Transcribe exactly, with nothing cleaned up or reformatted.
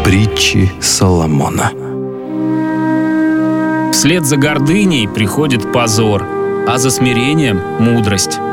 Притчи Соломона. Вслед за гордыней приходит позор, а за смирением — мудрость.